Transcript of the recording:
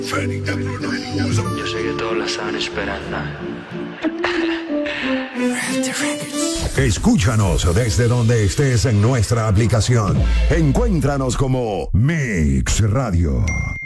Yo sé que todos la estaban esperando. Escúchanos desde donde estés en nuestra aplicación. Encuéntranos como Mix Radio.